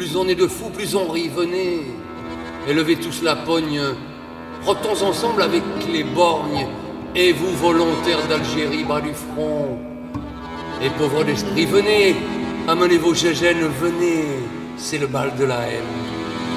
Plus on est de fous, plus on rit, venez. Élevez tous la pogne, rotons ensemble avec les borgnes. Et vous, volontaires d'Algérie, bas du front. Et pauvres d'esprit, venez, amenez vos gégènes, venez. C'est le bal de la haine.